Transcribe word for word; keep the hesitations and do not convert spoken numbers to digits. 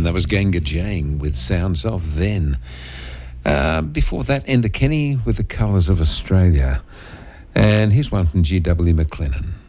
that was Ganga Jang with Sounds of Then. Uh, before that, Enda Kenny with The Colours of Australia. And here's one from G W McLennan.